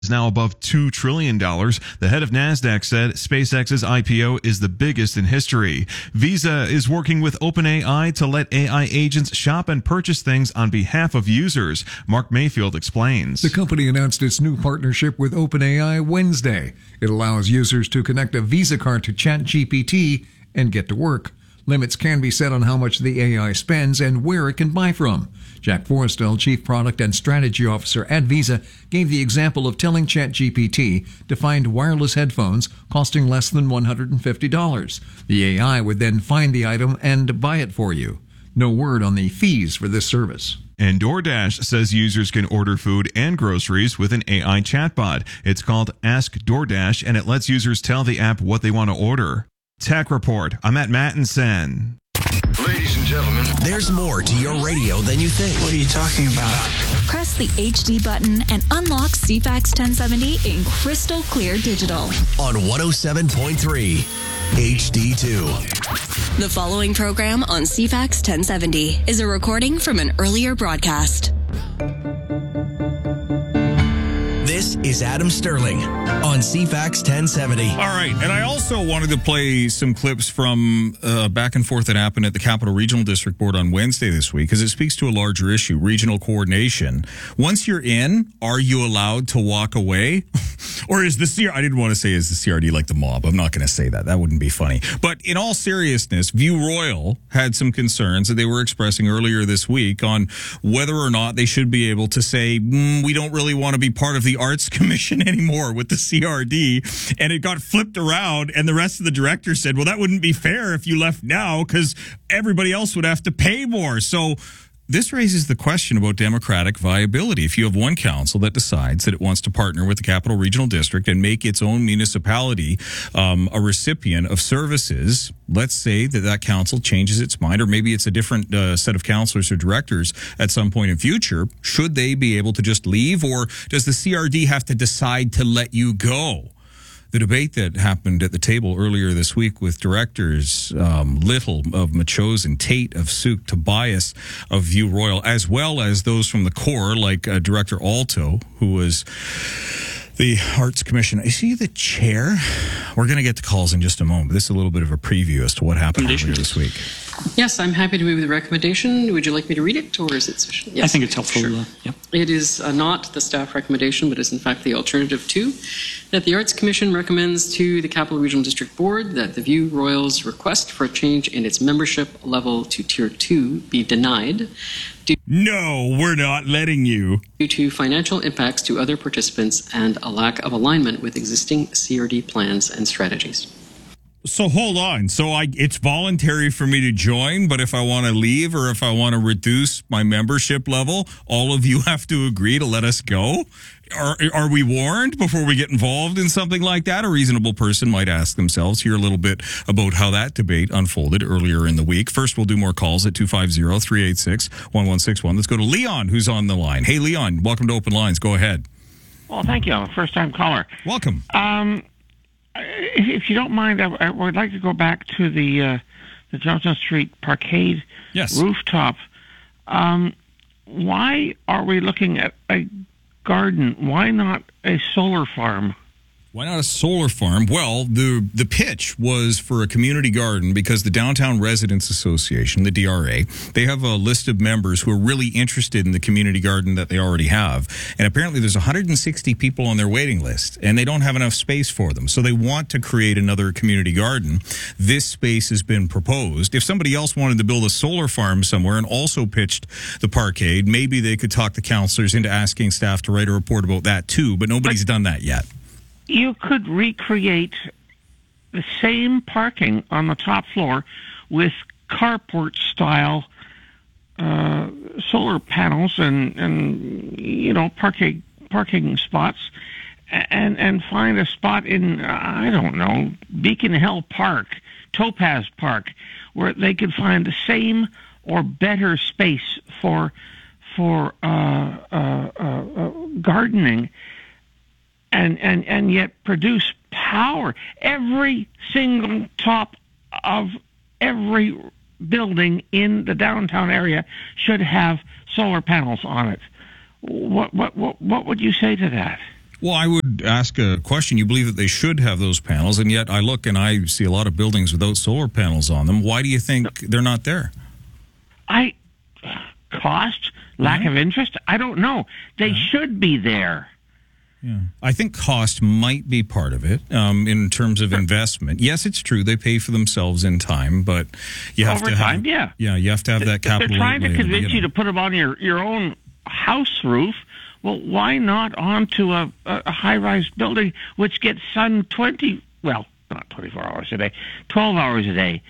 is now above $2 trillion. The head of NASDAQ said SpaceX's IPO is the biggest in history. Visa is working with OpenAI to let AI agents shop and purchase things on behalf of users. Mark Mayfield explains. The company announced its new partnership with OpenAI Wednesday. It allows users to connect a Visa card to ChatGPT and get to work. Limits can be set on how much the AI spends and where it can buy from. Jack Forrestal, Chief Product and Strategy Officer at Visa, gave the example of telling ChatGPT to find wireless headphones costing less than $150. The AI would then find the item and buy it for you. No word on the fees for this service. And DoorDash says users can order food and groceries with an AI chatbot. It's called Ask DoorDash, and it lets users tell the app what they want to order. Tech Report. I'm at Mattinson. Ladies and gentlemen, there's more to your radio than you think. What are you talking about? Press the HD button and unlock CFAX 1070 in crystal clear digital. On 107.3 HD2. The following program on CFAX 1070 is a recording from an earlier broadcast. This is Adam Sterling on CFAX 1070. All right, and I also wanted to play some clips from back and forth that happened at the Capital Regional District Board on Wednesday this week, because it speaks to a larger issue, regional coordination. Once you're in, are you allowed to walk away? Or is the CRD, I didn't want to say is the CRD like the mob. I'm not going to say that. That wouldn't be funny. But in all seriousness, View Royal had some concerns that they were expressing earlier this week on whether or not they should be able to say, we don't really want to be part of the Arts Commission anymore with the CRD. And it got flipped around, and the rest of the directors said, well, that wouldn't be fair if you left now because everybody else would have to pay more. So this raises the question about democratic viability. If you have one council that decides that it wants to partner with the Capital Regional District and make its own municipality a recipient of services, let's say that council changes its mind, or maybe it's a different set of councillors or directors at some point in future, should they be able to just leave, or does the CRD have to decide to let you go? The debate that happened at the table earlier this week with directors Little of Machosen, Tate of Souk, Tobias of View Royal, as well as those from the core, like Director Alto, who was the Arts Commission. Is he the chair? We're going to get to calls in just a moment. This is a little bit of a preview as to what happened earlier this week. Yes, I'm happy to move the recommendation. Would you like me to read it, or is it sufficient? Yes, I think it's helpful. Sure. Yep. It is not the staff recommendation, but is in fact the alternative to, that the Arts Commission recommends to the Capital Regional District Board that the View Royal's request for a change in its membership level to Tier 2 be denied. No, we're not letting you. Due to financial impacts to other participants and a lack of alignment with existing CRD plans and strategies. So hold on. So it's voluntary for me to join, but if I want to leave or if I want to reduce my membership level, all of you have to agree to let us go? Are we warned before we get involved in something like that? A reasonable person might ask themselves. Hear a little bit about how that debate unfolded earlier in the week. First, we'll do more calls at 250-386-1161. Let's go to Leon, who's on the line. Hey, Leon, welcome to Open Lines. Go ahead. Well, thank you. I'm a first-time caller. Welcome. If you don't mind, I would like to go back to the Johnson Street Parkade rooftop. Why are we looking at a garden? Why not a solar farm? Why not a solar farm? Well, the pitch was for a community garden because the Downtown Residents Association, the DRA, they have a list of members who are really interested in the community garden that they already have. And apparently there's 160 people on their waiting list, and they don't have enough space for them. So they want to create another community garden. This space has been proposed. If somebody else wanted to build a solar farm somewhere and also pitched the parkade, maybe they could talk the councillors into asking staff to write a report about that too, but nobody's done that yet. You could recreate the same parking on the top floor with carport-style solar panels and parking spots, and find a spot in, I don't know, Beacon Hill Park, Topaz Park, where they could find the same or better space for gardening. And yet produce power. Every single top of every building in the downtown area should have solar panels on it. What would you say to that? Well, I would ask a question. You believe that they should have those panels, and yet I look and I see a lot of buildings without solar panels on them. Why do you think they're not there? Cost, lack of interest. I don't know. They should be there. Yeah, I think cost might be part of it in terms of investment. Yes, it's true they pay for themselves in time, but you have over to time. Have, you have to have that capital. They're trying to outlay convince you to put them on your own house roof. Well, why not onto a high-rise building which gets sun not 24 hours a day, 12 hours a day?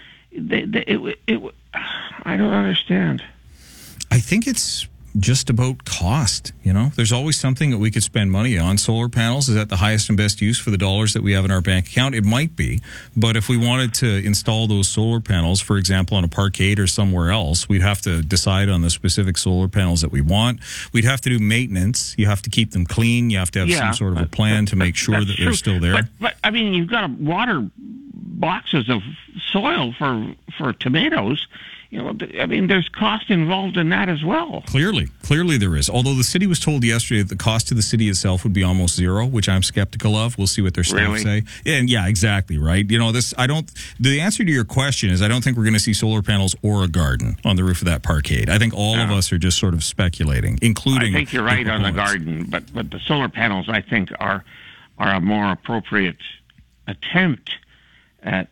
I don't understand. I think it's just about cost. There's always something that we could spend money on. Solar panels, is that the highest and best use for the dollars that we have in our bank account? It might be, but if we wanted to install those solar panels, for example, on a parkade or somewhere else, we'd have to decide on the specific solar panels that we want. We'd have to do maintenance. You have to keep them clean. You have to have some sort of a plan to make sure that they're still there. But I mean, you've got water boxes of soil for tomatoes. There's cost involved in that as well. Clearly there is. Although the city was told yesterday that the cost to the city itself would be almost zero, which I'm skeptical of. We'll see what their staff say. And yeah, exactly right. The answer to your question is I don't think we're going to see solar panels or a garden on the roof of that parkade. I think all of us are just sort of speculating, including. I think you're right on the garden, but the solar panels I think are a more appropriate attempt at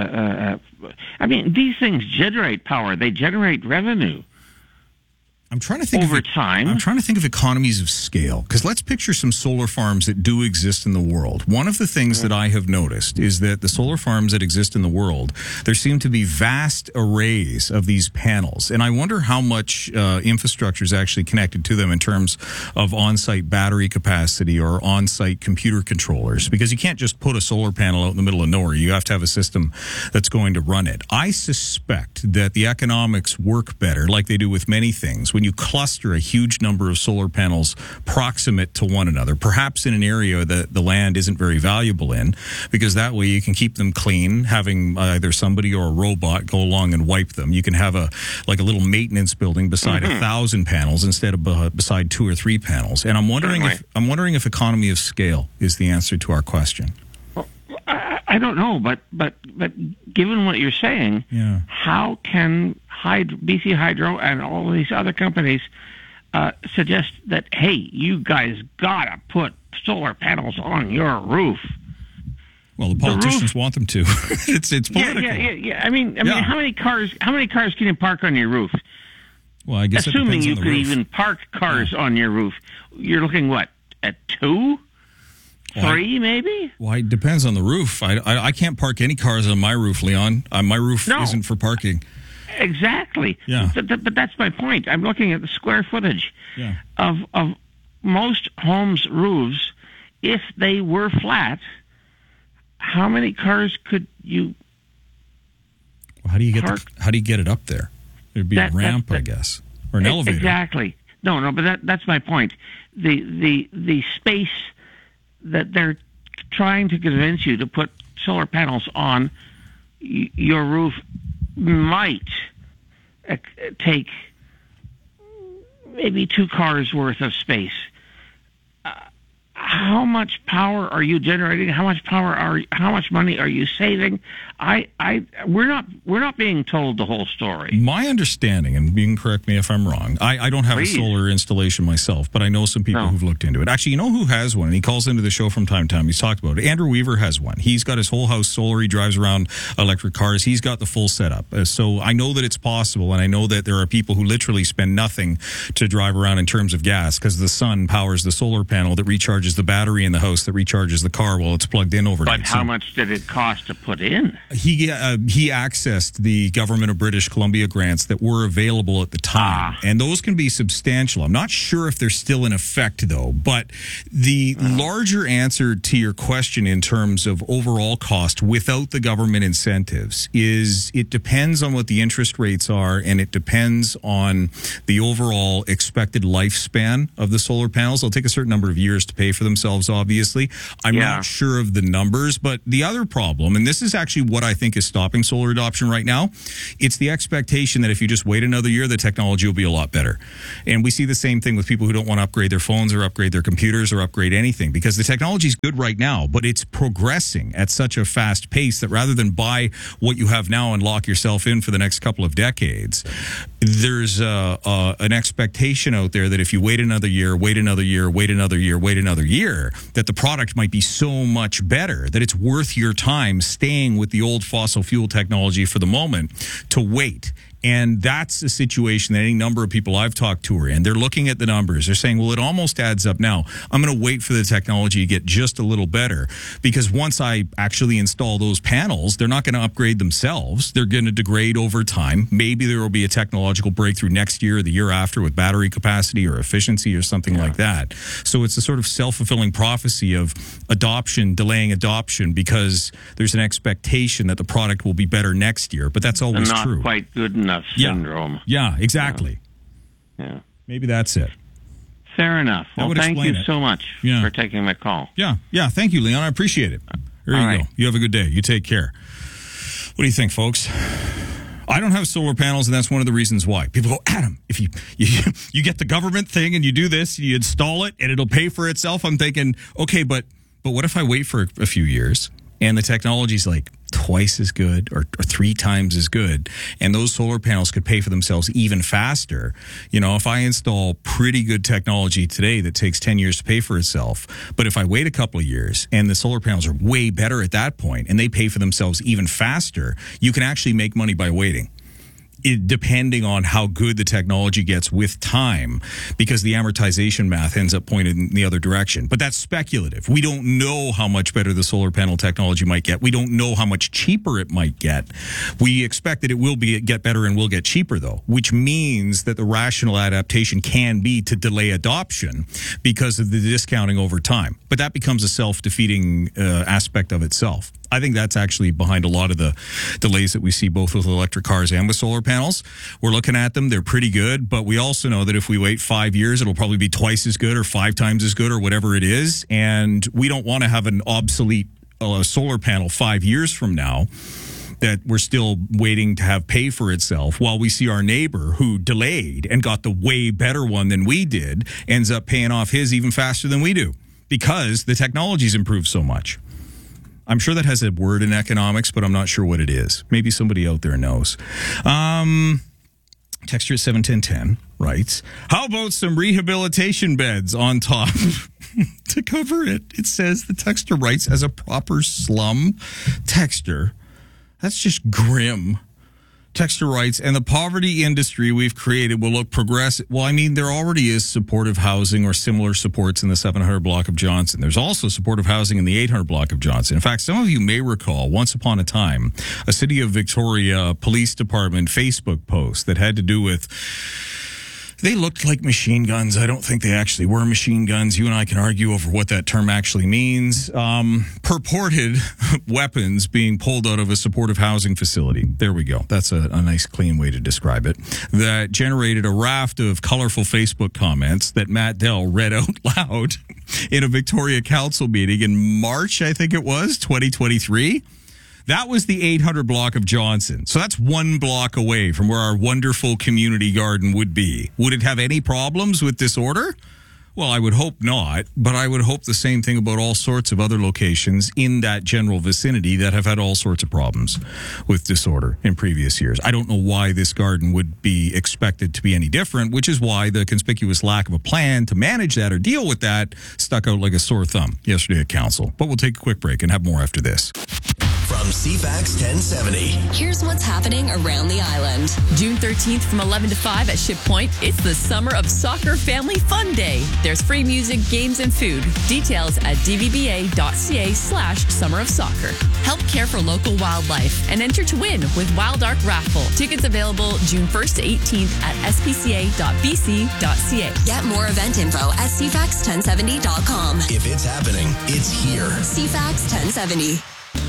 these things generate power. They generate revenue. I'm trying to think over time. I'm trying to think of economies of scale, because let's picture some solar farms that do exist in the world. One of the things that I have noticed is that the solar farms that exist in the world, there seem to be vast arrays of these panels, and I wonder how much infrastructure is actually connected to them in terms of on-site battery capacity or on-site computer controllers, because you can't just put a solar panel out in the middle of nowhere. You have to have a system that's going to run it. I suspect that the economics work better, like they do with many things, when you cluster a huge number of solar panels proximate to one another, perhaps in an area that the land isn't very valuable in, because that way you can keep them clean, having either somebody or a robot go along and wipe them. You can have a little maintenance building beside 1,000 panels instead of beside 2 or 3 panels. And I'm wondering if economy of scale is the answer to our question. I don't know, but given what you're saying, how can BC Hydro and all these other companies suggest that, hey, you guys gotta put solar panels on your roof? Well, the politicians want them to. It's political. Yeah. I mean, how many cars can you park on your roof? Well, I guess assuming you could roof. even park cars on your roof, you're looking at 2? 3, maybe? Well, it depends on the roof. I can't park any cars on my roof, Leon. My roof isn't for parking. Exactly. Yeah. But that's my point. I'm looking at the square footage of most homes' roofs. If they were flat, how many cars could you? Well, how do you get it up there? There'd be a ramp, I guess, or an elevator. Exactly. No, but that's my point. The space that they're trying to convince you to put solar panels on your roof might take maybe 2 cars worth of space. How much power are you generating? How much money are you saving? We're not being told the whole story. My understanding, and you can correct me if I'm wrong, I don't have a solar installation myself, but I know some people who've looked into it. Actually, you know who has one? And he calls into the show from time to time. He's talked about it. Andrew Weaver has one. He's got his whole house solar. He drives around electric cars. He's got the full setup. So I know that it's possible, and I know that there are people who literally spend nothing to drive around in terms of gas, because the sun powers the solar panel that recharges the battery in the house that recharges the car while it's plugged in overnight. But how much did it cost to put in? He accessed the government of British Columbia grants that were available at the time, and those can be substantial. I'm not sure if they're still in effect, though, but the larger answer to your question in terms of overall cost without the government incentives is it depends on what the interest rates are, and it depends on the overall expected lifespan of the solar panels. It'll take a certain number of years to pay for them themselves, obviously. I'm not sure of the numbers, but the other problem, and this is actually what I think is stopping solar adoption right now, it's the expectation that if you just wait another year, the technology will be a lot better. And we see the same thing with people who don't want to upgrade their phones or upgrade their computers or upgrade anything, because the technology is good right now, but it's progressing at such a fast pace that rather than buy what you have now and lock yourself in for the next couple of decades, there's an expectation out there that if you wait another year, that the product might be so much better that it's worth your time staying with the old fossil fuel technology for the moment to wait. And that's a situation that any number of people I've talked to are in. They're looking at the numbers. They're saying, well, it almost adds up now. I'm going to wait for the technology to get just a little better, because once I actually install those panels, they're not going to upgrade themselves. They're going to degrade over time. Maybe there will be a technological breakthrough next year or the year after with battery capacity or efficiency or something like that. So it's a sort of self-fulfilling prophecy of adoption, delaying adoption, because there's an expectation that the product will be better next year. But that's always not true. Not quite good enough syndrome. Yeah, exactly. Yeah. Maybe that's it. Fair enough. Well, thank you so much for taking my call. Yeah. Thank you, Leon. I appreciate it. There you go. You have a good day. You take care. What do you think, folks? I don't have solar panels, and that's one of the reasons why. People go, Adam, if you get the government thing and you do this, you install it, and it'll pay for itself. I'm thinking, okay, but what if I wait for a few years and the technology's like twice as good or 3 times as good, and those solar panels could pay for themselves even faster? If I install pretty good technology today that takes 10 years to pay for itself, but if I wait a couple of years and the solar panels are way better at that point and they pay for themselves even faster, you can actually make money by waiting. Depending on how good the technology gets with time, because the amortization math ends up pointed in the other direction. But that's speculative. We don't know how much better the solar panel technology might get. We don't know how much cheaper it might get. We expect that it will get better and will get cheaper, though, which means that the rational adaptation can be to delay adoption because of the discounting over time. But that becomes a self-defeating aspect of itself. I think that's actually behind a lot of the delays that we see both with electric cars and with solar panels. We're looking at them. They're pretty good, but we also know that if we wait 5 years, it'll probably be twice as good or 5 times as good or whatever it is. And we don't want to have an obsolete solar panel 5 years from now that we're still waiting to have pay for itself, while we see our neighbor who delayed and got the way better one than we did ends up paying off his even faster than we do because the technology's improved so much. I'm sure that has a word in economics, but I'm not sure what it is. Maybe somebody out there knows. Texture 71010 writes, how about some rehabilitation beds on top to cover it? It says, the texter writes, as a proper slum. Texter, that's just grim. Texter writes, and the poverty industry we've created will look progressive. Well, I mean, there already is supportive housing or similar supports in the 700 block of Johnson. There's also supportive housing in the 800 block of Johnson. In fact, some of you may recall, once upon a time, a City of Victoria Police Department Facebook post that had to do with, they looked like machine guns. I don't think they actually were machine guns. You and I can argue over what that term actually means. Purported weapons being pulled out of a supportive housing facility. There we go. That's a nice, clean way to describe it. That generated a raft of colorful Facebook comments that Matt Dell read out loud in a Victoria Council meeting in March, I think it was, 2023. That was the 800 block of Johnson. So that's 1 block away from where our wonderful community garden would be. Would it have any problems with disorder? Well, I would hope not, but I would hope the same thing about all sorts of other locations in that general vicinity that have had all sorts of problems with disorder in previous years. I don't know why this garden would be expected to be any different, which is why the conspicuous lack of a plan to manage that or deal with that stuck out like a sore thumb yesterday at council. But we'll take a quick break and have more after this. From CFAX 1070. Here's what's happening around the island. June 13th from 11 to 5 at Ship Point. It's the Summer of Soccer Family Fun Day. There's free music, games, and food. Details at dvba.ca/Summer of Soccer. Help care for local wildlife and enter to win with Wild Ark Raffle. Tickets available June 1st to 18th at spca.bc.ca. Get more event info at cfax1070.com. If it's happening, it's here. CFAX 1070.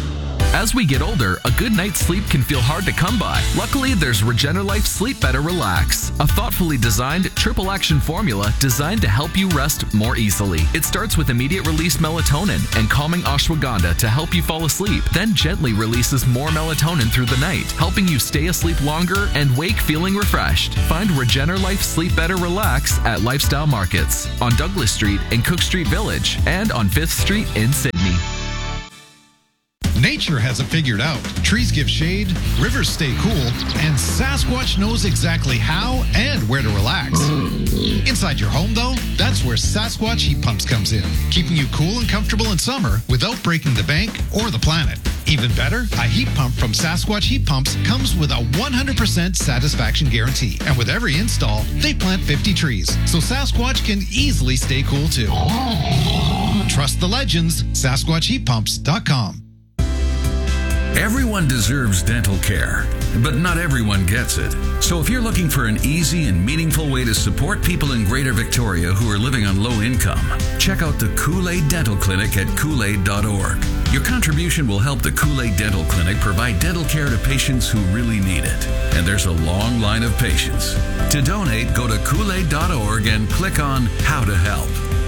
As we get older, a good night's sleep can feel hard to come by. Luckily, there's RegenerLife Sleep Better Relax, a thoughtfully designed triple action formula designed to help you rest more easily. It starts with immediate release melatonin and calming ashwagandha to help you fall asleep, then gently releases more melatonin through the night, helping you stay asleep longer and wake feeling refreshed. Find RegenerLife Sleep Better Relax at Lifestyle Markets on Douglas Street in Cook Street Village and on 5th Street in Sydney. Nature has it figured out. Trees give shade, rivers stay cool, and Sasquatch knows exactly how and where to relax. Inside your home, though, that's where Sasquatch Heat Pumps comes in, keeping you cool and comfortable in summer without breaking the bank or the planet. Even better, a heat pump from Sasquatch Heat Pumps comes with a 100% satisfaction guarantee. And with every install, they plant 50 trees, so Sasquatch can easily stay cool too. Trust the legends, SasquatchHeatPumps.com. Everyone deserves dental care, but not everyone gets it. So if you're looking for an easy and meaningful way to support people in Greater Victoria who are living on low income, check out the Kool-Aid Dental Clinic at Kool-Aid.org. Your contribution will help the Kool-Aid Dental Clinic provide dental care to patients who really need it. And there's a long line of patients. To donate, go to Kool-Aid.org and click on How to Help.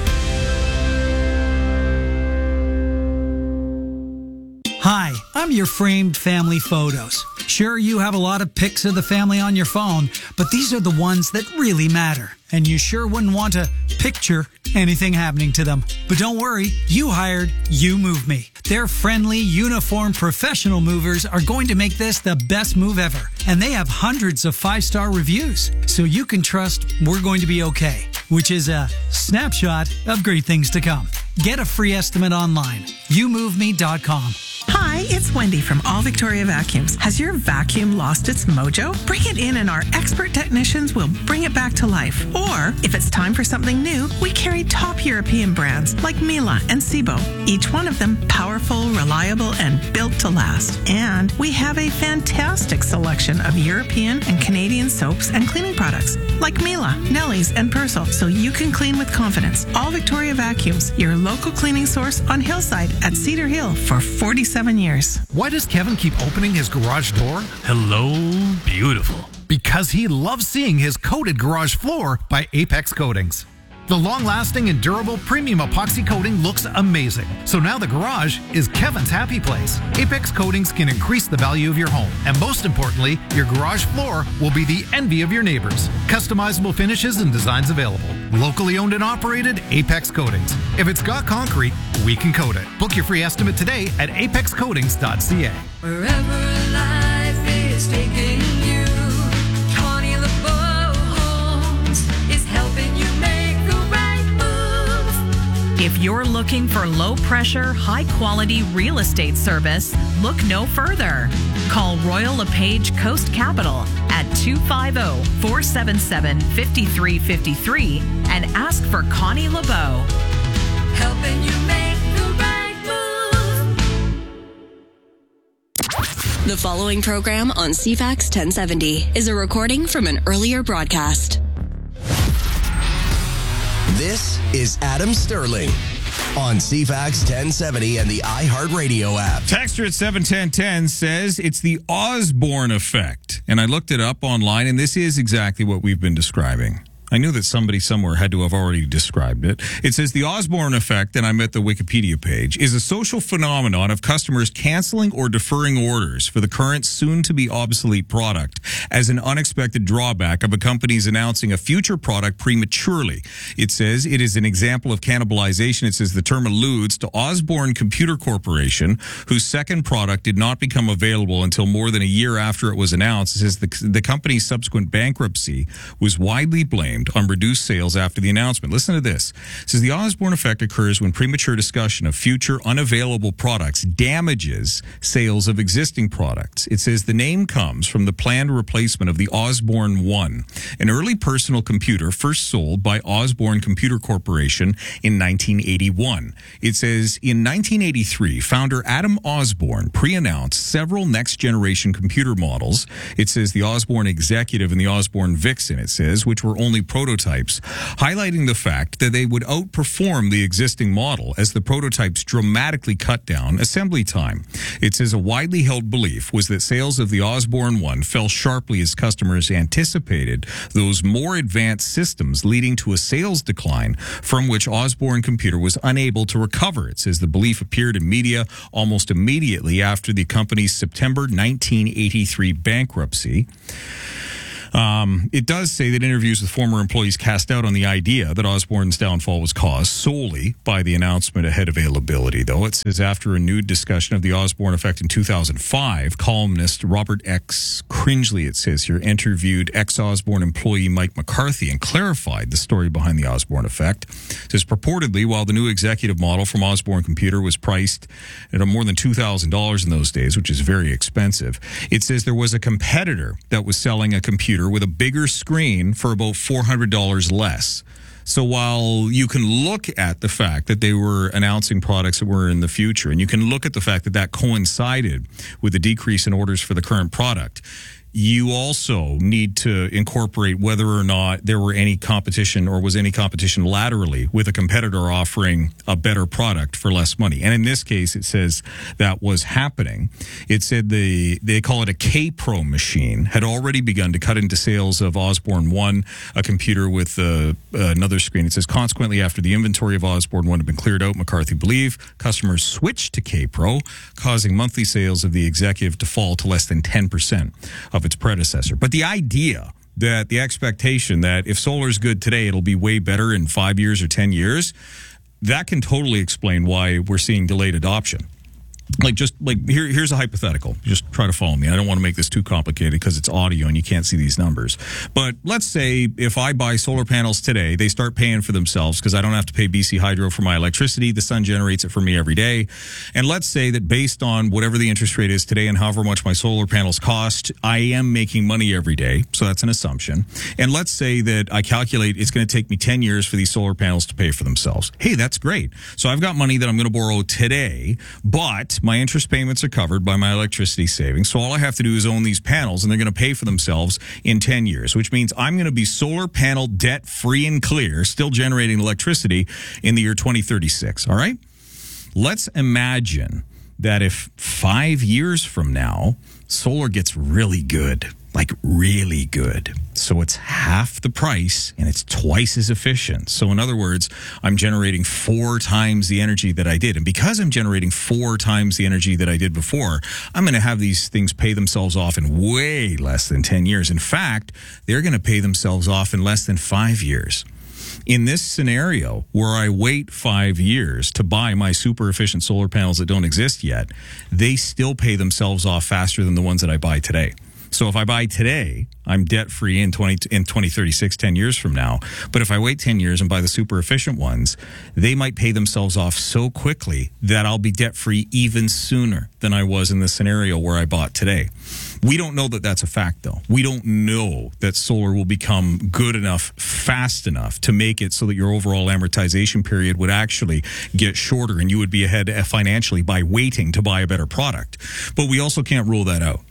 Hi, I'm your framed family photos. Sure, you have a lot of pics of the family on your phone, but these are the ones that really matter. And you sure wouldn't want to picture anything happening to them. But don't worry, you hired YouMove.me. Their friendly, uniformed, professional movers are going to make this the best move ever. And they have hundreds of 5-star reviews, so you can trust we're going to be okay, which is a snapshot of great things to come. Get a free estimate online, YouMove.me.com. Hi, it's Wendy from All Victoria Vacuums. Has your vacuum lost its mojo? Bring it in and our expert technicians will bring it back to life. Or, if it's time for something new, we carry top European brands like Miele and Sebo. Each one of them powerful, reliable, and built to last. And we have a fantastic selection of European and Canadian soaps and cleaning products like Miele, Nelly's, and Persil, so you can clean with confidence. All Victoria Vacuums, your local cleaning source on Hillside at Cedar Hill for 47 years. Why does Kevin keep opening his garage door? Hello, beautiful. Because he loves seeing his coated garage floor by Apex Coatings. The long-lasting and durable premium epoxy coating looks amazing. So now the garage is Kevin's happy place. Apex Coatings can increase the value of your home. And most importantly, your garage floor will be the envy of your neighbors. Customizable finishes and designs available. Locally owned and operated, Apex Coatings. If it's got concrete, we can coat it. Book your free estimate today at apexcoatings.ca. Wherever life is taking you, Connie LeBeau Homes is helping you make the right move. If you're looking for low-pressure, high-quality real estate service, look no further. Call Royal LePage Coast Capital at 250-477-5353 and ask for Connie LeBeau. Helping you make the right move. The following program on CFAX 1070 is a recording from an earlier broadcast. This is Adam Sterling on CFAX 1070 and the iHeartRadio app. Texter at 71010 says it's the Osborne effect. And I looked it up online, and this is exactly what we've been describing. I knew that somebody somewhere had to have already described it. It says the Osborne effect, and I'm at the Wikipedia page, is a social phenomenon of customers canceling or deferring orders for the current soon-to-be obsolete product as an unexpected drawback of a company's announcing a future product prematurely. It says it is an example of cannibalization. It says the term alludes to Osborne Computer Corporation, whose second product did not become available until more than a year after it was announced. It says the company's subsequent bankruptcy was widely blamed on reduced sales after the announcement. Listen to this. It says the Osborne effect occurs when premature discussion of future unavailable products damages sales of existing products. It says the name comes from the planned replacement of the Osborne 1, an early personal computer first sold by Osborne Computer Corporation in 1981. It says in 1983, founder Adam Osborne pre-announced several next-generation computer models. It says the Osborne Executive and the Osborne Vixen, it says, which were only prototypes, highlighting the fact that they would outperform the existing model as the prototypes dramatically cut down assembly time. It says a widely held belief was that sales of the Osborne One fell sharply as customers anticipated those more advanced systems, leading to a sales decline from which Osborne Computer was unable to recover. It says the belief appeared in media almost immediately after the company's September 1983 bankruptcy. It does say that interviews with former employees cast doubt on the idea that Osborne's downfall was caused solely by the announcement ahead availability, though. It says after a renewed discussion of the Osborne effect in 2005, columnist Robert X. Cringely, it says here, interviewed ex-Osborne employee Mike McCarthy and clarified the story behind the Osborne effect. It says purportedly, while the new executive model from Osborne Computer was priced at more than $2,000 in those days, which is very expensive, it says there was a competitor that was selling a computer with a bigger screen for about $400 less. So while you can look at the fact that they were announcing products that were in the future, and you can look at the fact that that coincided with the decrease in orders for the current product, you also need to incorporate whether or not there were any competition or was any competition laterally with a competitor offering a better product for less money. And in this case, it says that was happening. It said they call it a K-Pro machine, had already begun to cut into sales of Osborne One, a computer with another screen. It says, consequently, after the inventory of Osborne One had been cleared out, McCarthy believed customers switched to K-Pro, causing monthly sales of the executive to fall to less than 10% of its predecessor. But the idea that the expectation that if solar's good today, it'll be way better in 5 years or 10 years, that can totally explain why we're seeing delayed adoption. Here's a hypothetical. Just try to follow me. I don't want to make this too complicated because it's audio and you can't see these numbers. But let's say if I buy solar panels today, they start paying for themselves because I don't have to pay BC Hydro for my electricity. The sun generates it for me every day. And let's say that based on whatever the interest rate is today and however much my solar panels cost, I am making money every day. So that's an assumption. And let's say that I calculate it's going to take me 10 years for these solar panels to pay for themselves. Hey, that's great. So I've got money that I'm going to borrow today, but my interest payments are covered by my electricity savings. So all I have to do is own these panels and they're going to pay for themselves in 10 years, which means I'm going to be solar panel debt free and clear, still generating electricity in the year 2036. All right. Let's imagine that if 5 years from now, solar gets really good, like really good. So it's half the price and it's twice as efficient. So in other words, I'm generating 4 times the energy that I did. And because I'm generating 4 times the energy that I did before, I'm going to have these things pay themselves off in way less than 10 years. In fact, they're going to pay themselves off in less than 5 years. In this scenario, where I wait 5 years to buy my super efficient solar panels that don't exist yet, they still pay themselves off faster than the ones that I buy today. So if I buy today, I'm debt-free in 2036, 10 years from now. But if I wait 10 years and buy the super efficient ones, they might pay themselves off so quickly that I'll be debt-free even sooner than I was in the scenario where I bought today. We don't know that that's a fact, though. We don't know that solar will become good enough, fast enough to make it so that your overall amortization period would actually get shorter and you would be ahead financially by waiting to buy a better product. But we also can't rule that out.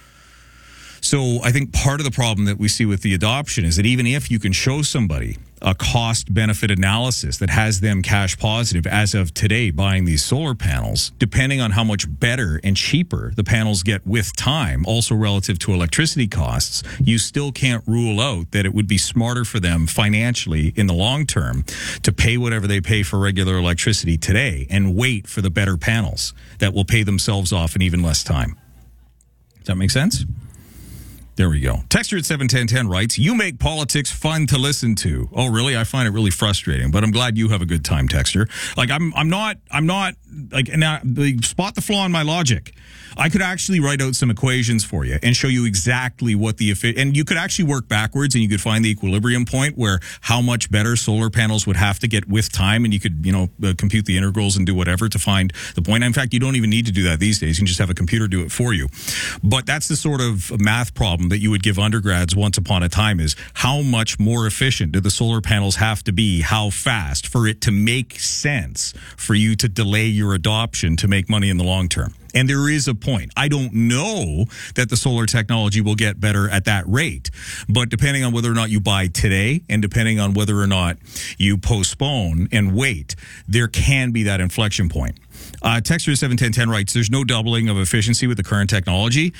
So I think part of the problem that we see with the adoption is that even if you can show somebody a cost-benefit analysis that has them cash positive as of today buying these solar panels, depending on how much better and cheaper the panels get with time, also relative to electricity costs, you still can't rule out that it would be smarter for them financially in the long term to pay whatever they pay for regular electricity today and wait for the better panels that will pay themselves off in even less time. Does that make sense? There we go. Texter at 71010 writes, you make politics fun to listen to. Oh, really? I find it really frustrating, but I'm glad you have a good time, Texter. Like, I'm not like, now, spot the flaw in my logic. I could actually write out some equations for you and show you exactly what and you could actually work backwards and you could find the equilibrium point where how much better solar panels would have to get with time, and you could, compute the integrals and do whatever to find the point. In fact, you don't even need to do that these days. You can just have a computer do it for you. But that's the sort of math problem that you would give undergrads once upon a time is how much more efficient do the solar panels have to be, how fast, for it to make sense for you to delay your adoption to make money in the long term. And there is a point. I don't know that the solar technology will get better at that rate, but depending on whether or not you buy today and depending on whether or not you postpone and wait, there can be that inflection point. Texter 71010 writes, there's no doubling of efficiency with the current technology.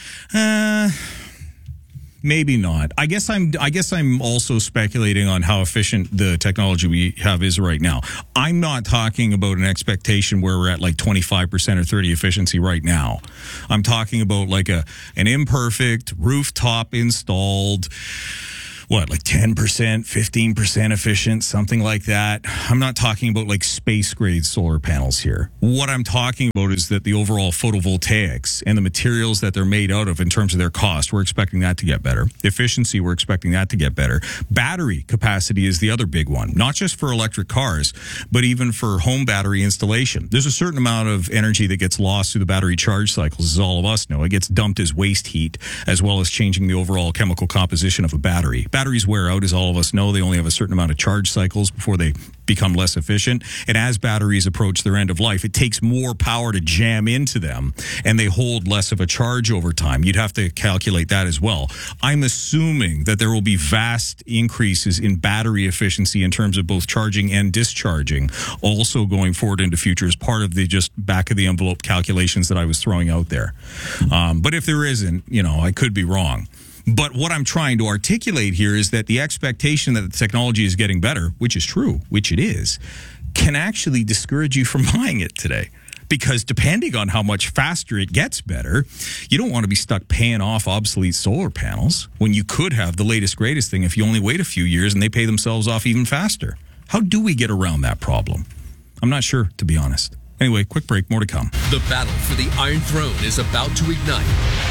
Maybe not. I guess I'm also speculating on how efficient the technology we have is right now. I'm not talking about an expectation where we're at like 25% or 30% efficiency right now. I'm talking about like an imperfect rooftop installed, like 10%, 15% efficient, something like that. I'm not talking about like space grade solar panels here. What I'm talking about is that the overall photovoltaics and the materials that they're made out of in terms of their cost, we're expecting that to get better. Efficiency, we're expecting that to get better. Battery capacity is the other big one, not just for electric cars, but even for home battery installation. There's a certain amount of energy that gets lost through the battery charge cycles, as all of us know. It gets dumped as waste heat, as well as changing the overall chemical composition of a battery. Batteries wear out, as all of us know. They only have a certain amount of charge cycles before they become less efficient. And as batteries approach their end of life, it takes more power to jam into them, and they hold less of a charge over time. You'd have to calculate that as well. I'm assuming that there will be vast increases in battery efficiency in terms of both charging and discharging, also going forward into future as part of the just back of the envelope calculations that I was throwing out there. But if there isn't, I could be wrong. But what I'm trying to articulate here is that the expectation that the technology is getting better, which is true, which it is, can actually discourage you from buying it today. Because depending on how much faster it gets better, you don't want to be stuck paying off obsolete solar panels when you could have the latest, greatest thing if you only wait a few years and they pay themselves off even faster. How do we get around that problem? I'm not sure, to be honest. Anyway, quick break, more to come. The battle for the Iron Throne is about to ignite.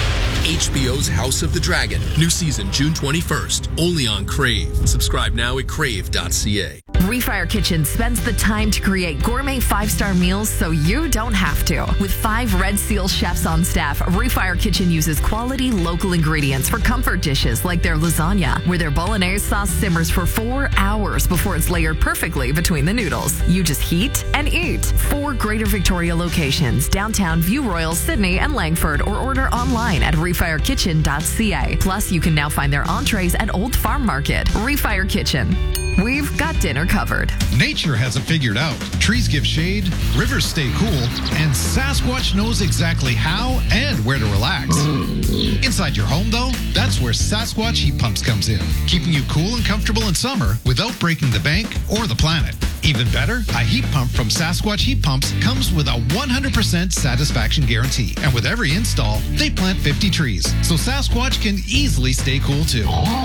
HBO's House of the Dragon. New season June 21st. Only on Crave. Subscribe now at crave.ca. Refire Kitchen spends the time to create gourmet 5-star meals so you don't have to. With 5 Red Seal chefs on staff, Refire Kitchen uses quality local ingredients for comfort dishes like their lasagna, where their bolognese sauce simmers for 4 hours before it's layered perfectly between the noodles. You just heat and eat. 4 Greater Victoria locations, downtown View Royal, Sydney, and Langford, or order online at refirekitchen.ca. Plus, you can now find their entrees at Old Farm Market. Refire Kitchen. We've got dinner covered. Nature has it figured out. Trees give shade, rivers stay cool, and Sasquatch knows exactly how and where to relax. Inside your home, though, that's where Sasquatch Heat Pumps comes in, keeping you cool and comfortable in summer without breaking the bank or the planet. Even better, a heat pump from Sasquatch Heat Pumps comes with a 100% satisfaction guarantee. And with every install, they plant 50 trees, so Sasquatch can easily stay cool too.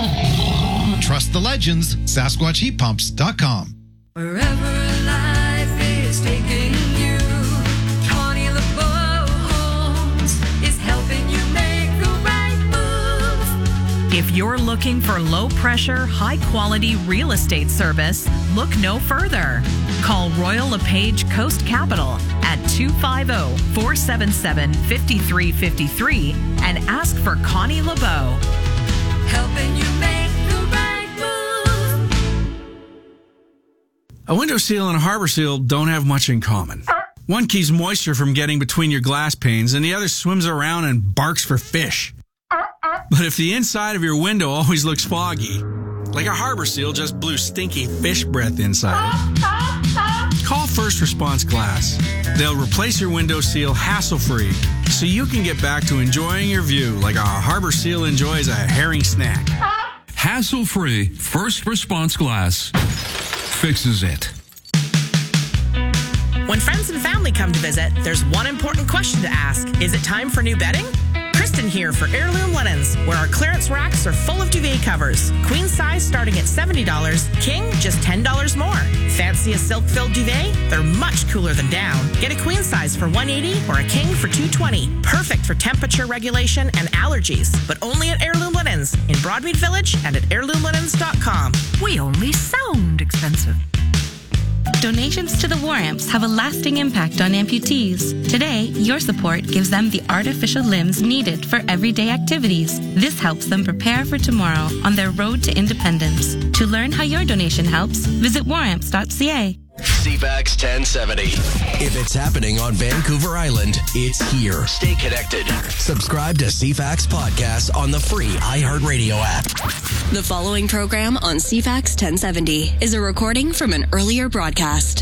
Trust the legends, SasquatchHeatPumps.com. Wherever life is taking you, Connie LeBeau Homes is helping you make the right move. If you're looking for low-pressure, high-quality real estate service, look no further. Call Royal LePage Coast Capital at 250-477-5353 and ask for Connie LeBeau. Helping you make the right move. A window seal and a harbor seal don't have much in common. One keeps moisture from getting between your glass panes, and the other swims around and barks for fish. But if the inside of your window always looks foggy, like a harbor seal just blew stinky fish breath inside it, call First Response Glass. They'll replace your window seal hassle-free so you can get back to enjoying your view like a harbor seal enjoys a herring snack. Hassle-free First Response Glass fixes it. When friends and family come to visit, there's one important question to ask. Is it time for new bedding? Kristen here for Heirloom Linens, where our clearance racks are full of duvet covers. Queen size starting at $70, king just $10 more. Fancy a silk-filled duvet? They're much cooler than down. Get a queen size for $180 or a king for $220. Perfect for temperature regulation and allergies, but only at Heirloom Linens in Broadmead Village and at heirloomlinens.com. We only sound expensive. Donations to the War Amps have a lasting impact on amputees. Today, your support gives them the artificial limbs needed for everyday activities. This helps them prepare for tomorrow on their road to independence. To learn how your donation helps, visit waramps.ca. CFAX 1070. If it's happening on Vancouver Island, it's here. Stay connected. Subscribe to CFAX Podcast on the free iHeartRadio app. The following program on CFAX 1070 is a recording from an earlier broadcast.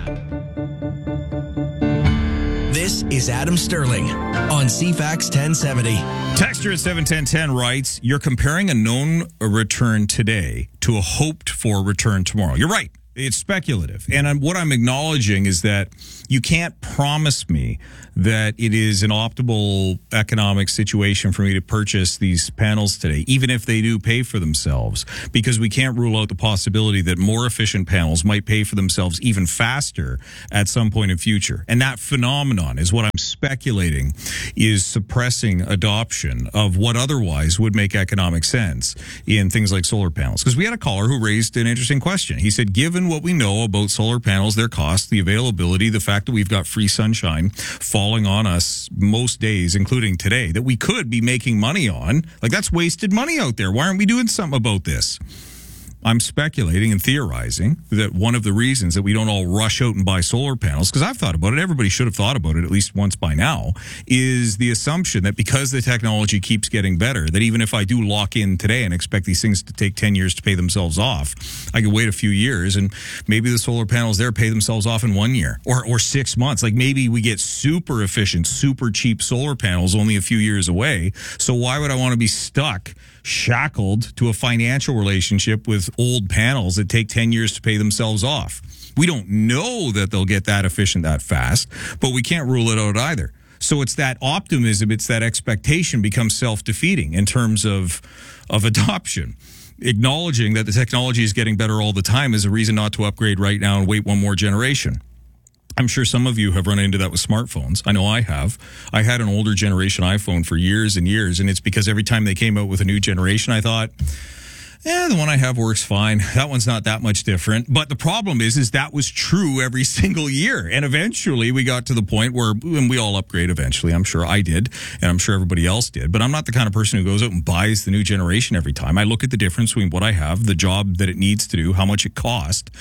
This is Adam Sterling on CFAX 1070. Texter at 71010 writes, you're comparing a known return today to a hoped-for return tomorrow. You're right. It's speculative. And what I'm acknowledging is that you can't promise me that it is an optimal economic situation for me to purchase these panels today, even if they do pay for themselves, because we can't rule out the possibility that more efficient panels might pay for themselves even faster at some point in future. And that phenomenon is what I'm speculating is suppressing adoption of what otherwise would make economic sense in things like solar panels. Because we had a caller who raised an interesting question. He said, given what we know about solar panels, their cost, the availability, the fact that we've got free sunshine falling on us most days, including today, that we could be making money on, like that's wasted money out there. Why aren't we doing something about this? I'm speculating and theorizing that one of the reasons that we don't all rush out and buy solar panels, because I've thought about it, everybody should have thought about it at least once by now, is the assumption that because the technology keeps getting better, that even if I do lock in today and expect these things to take 10 years to pay themselves off, I could wait a few years and maybe the solar panels there pay themselves off in 1 year or 6 months. Like maybe we get super efficient, super cheap solar panels only a few years away. So why would I want to be stuck, shackled to a financial relationship with old panels that take 10 years to pay themselves off? We don't know that they'll get that efficient that fast, but we can't rule it out either. So it's that optimism, it's that expectation becomes self-defeating in terms of adoption. Acknowledging that the technology is getting better all the time is a reason not to upgrade right now and wait one more generation. I'm sure some of you have run into that with smartphones. I know I have. I had an older generation iPhone for years and years, and it's because every time they came out with a new generation, I thought, the one I have works fine. That one's not that much different. But the problem is that was true every single year. And eventually we got to the point where, and we all upgrade eventually. I'm sure I did, and I'm sure everybody else did. But I'm not the kind of person who goes out and buys the new generation every time. I look at the difference between what I have, the job that it needs to do, how much it costs,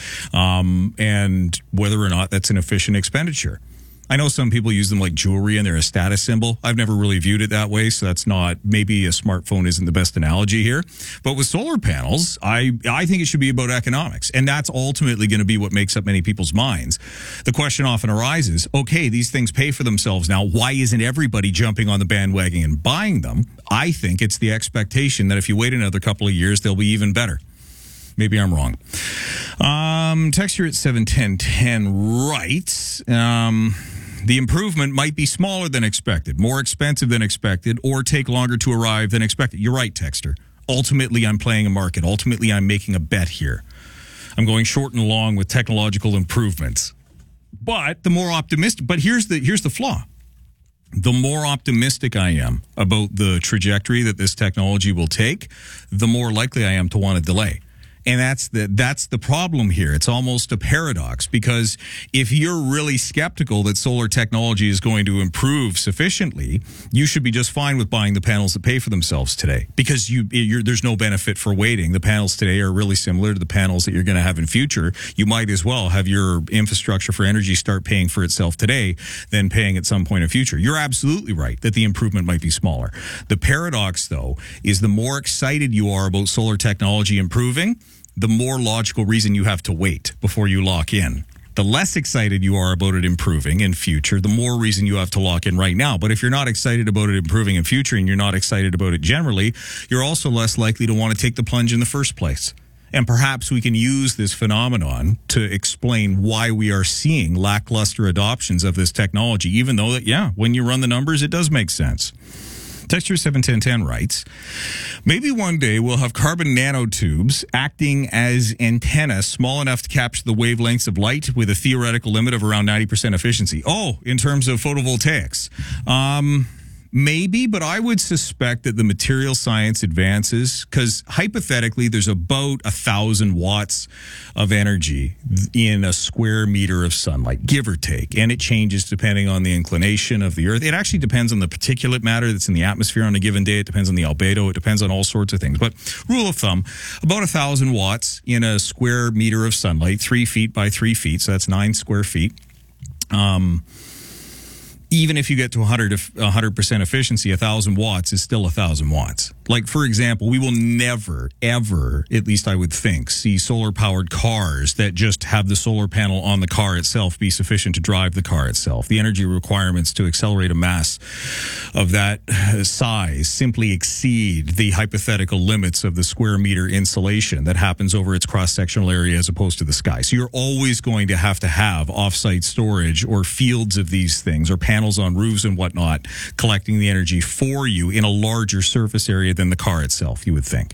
and whether or not that's an efficient expenditure. I know some people use them like jewelry and they're a status symbol. I've never really viewed it that way, so that's not, maybe a smartphone isn't the best analogy here. But with solar panels, I think it should be about economics, and that's ultimately going to be what makes up many people's minds. The question often arises, okay, these things pay for themselves now. Why isn't everybody jumping on the bandwagon and buying them? I think it's the expectation that if you wait another couple of years, they'll be even better. Maybe I'm wrong. Text here at 71010 writes, the improvement might be smaller than expected, more expensive than expected, or take longer to arrive than expected. You're right, Texter. Ultimately, I'm playing a market. Ultimately, I'm making a bet here. I'm going short and long with technological improvements. But the more optimistic, but here's the flaw. The more optimistic I am about the trajectory that this technology will take, the more likely I am to want to delay. And that's the problem here. It's almost a paradox, because if you're really skeptical that solar technology is going to improve sufficiently, you should be just fine with buying the panels that pay for themselves today, because there's no benefit for waiting. The panels today are really similar to the panels that you're going to have in future. You might as well have your infrastructure for energy start paying for itself today than paying at some point in future. You're absolutely right that the improvement might be smaller. The paradox, though, is the more excited you are about solar technology improving, the more logical reason you have to wait before you lock in. The less excited you are about it improving in future, the more reason you have to lock in right now. But if you're not excited about it improving in future and you're not excited about it generally, you're also less likely to want to take the plunge in the first place. And perhaps we can use this phenomenon to explain why we are seeing lackluster adoptions of this technology, even though that, when you run the numbers, it does make sense. Texture 71010 writes, maybe one day we'll have carbon nanotubes acting as antennas small enough to capture the wavelengths of light with a theoretical limit of around 90% efficiency. Oh, in terms of photovoltaics. Maybe, but I would suspect that the material science advances, because hypothetically there's about 1,000 watts of energy in a square meter of sunlight, give or take, and it changes depending on the inclination of the Earth. It actually depends on the particulate matter that's in the atmosphere on a given day. It depends on the albedo. It depends on all sorts of things. But rule of thumb, about 1,000 watts in a square meter of sunlight, 3 feet by 3 feet, so that's 9 square feet. Even if you get to 100% efficiency, 1,000 watts is still 1,000 watts. Like, for example, we will never, ever, at least I would think, see solar-powered cars that just have the solar panel on the car itself be sufficient to drive the car itself. The energy requirements to accelerate a mass of that size simply exceed the hypothetical limits of the square meter insulation that happens over its cross-sectional area as opposed to the sky. So you're always going to have off-site storage or fields of these things or panels on roofs and whatnot collecting the energy for you in a larger surface area than the car itself, you would think.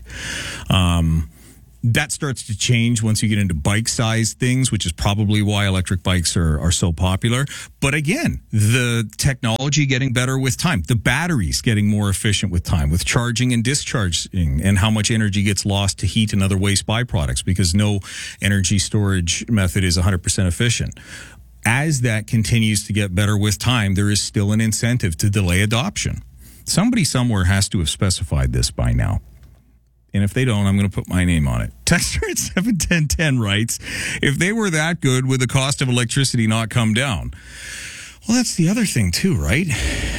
That starts to change once you get into bike-sized things, which is probably why electric bikes are so popular. But again, the technology getting better with time. The batteries getting more efficient with time, with charging and discharging, and how much energy gets lost to heat and other waste byproducts, because no energy storage method is 100% efficient. As that continues to get better with time, there is still an incentive to delay adoption. Somebody somewhere has to have specified this by now. And if they don't, I'm going to put my name on it. Texter at 71010 writes, if they were that good, would the cost of electricity not come down? Well, that's the other thing too, right?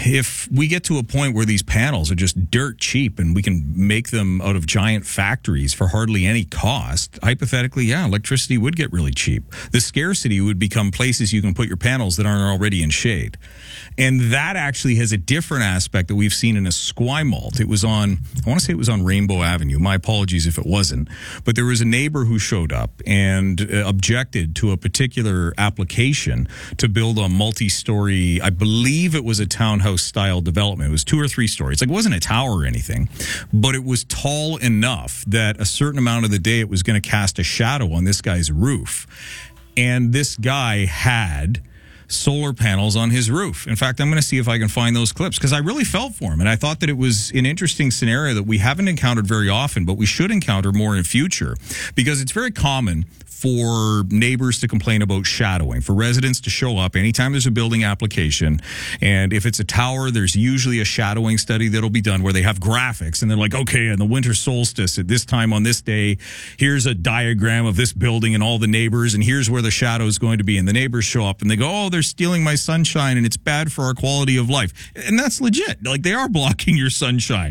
If we get to a point where these panels are just dirt cheap and we can make them out of giant factories for hardly any cost, hypothetically, yeah, electricity would get really cheap. The scarcity would become places you can put your panels that aren't already in shade. And that actually has a different aspect that we've seen in Esquimalt. It was on, I want to say it was on Rainbow Avenue. My apologies if it wasn't. But there was a neighbor who showed up and objected to a particular application to build a multi-story, I believe it was a townhouse style development. It was 2 or 3 stories. Like, it wasn't a tower or anything, but it was tall enough that a certain amount of the day it was going to cast a shadow on this guy's roof. And this guy had solar panels on his roof. In fact, I'm going to see if I can find those clips, because I really felt for him. And I thought that it was an interesting scenario that we haven't encountered very often, but we should encounter more in future, because it's very common for neighbors to complain about shadowing, for residents to show up anytime there's a building application. And if it's a tower, there's usually a shadowing study that'll be done where they have graphics and they're like, okay, in the winter solstice at this time on this day, here's a diagram of this building and all the neighbors, and here's where the shadow is going to be. And the neighbors show up and they go, oh, they're stealing my sunshine and it's bad for our quality of life. And that's legit. Like, they are blocking your sunshine.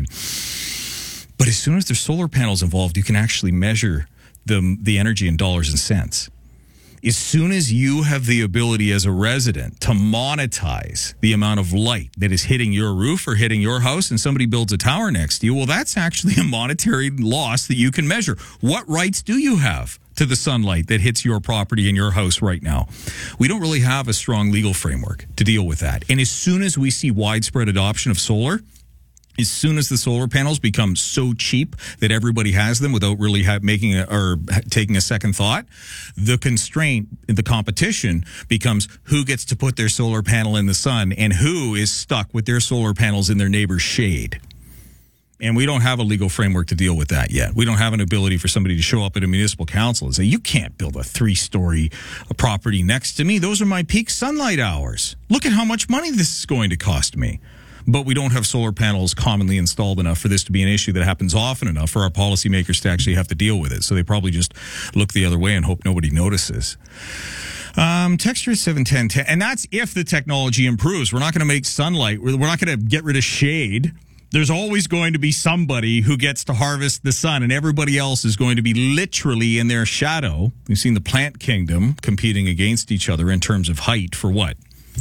But as soon as there's solar panels involved, you can actually measure the energy in dollars and cents. As soon as you have the ability as a resident to monetize the amount of light that is hitting your roof or hitting your house, and somebody builds a tower next to you, well, that's actually a monetary loss that you can measure. What rights do you have to the sunlight that hits your property and your house right now? We don't really have a strong legal framework to deal with that. And as soon as we see widespread adoption of solar, as soon as the solar panels become so cheap that everybody has them without really taking a second thought, the constraint, the competition becomes who gets to put their solar panel in the sun and who is stuck with their solar panels in their neighbor's shade. And we don't have a legal framework to deal with that yet. We don't have an ability for somebody to show up at a municipal council and say, you can't build a 3-story property next to me. Those are my peak sunlight hours. Look at how much money this is going to cost me. But we don't have solar panels commonly installed enough for this to be an issue that happens often enough for our policymakers to actually have to deal with it. So they probably just look the other way and hope nobody notices. Texture is 71010. And that's if the technology improves. We're not going to make sunlight. We're not going to get rid of shade. There's always going to be somebody who gets to harvest the sun, and everybody else is going to be literally in their shadow. We've seen the plant kingdom competing against each other in terms of height for what?